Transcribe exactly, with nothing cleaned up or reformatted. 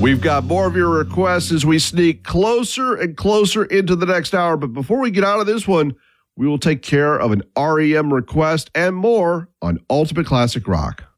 We've got more of your requests as we sneak closer and closer into the next hour. But before we get out of this one, we will take care of an R E M request and more on Ultimate Classic Rock.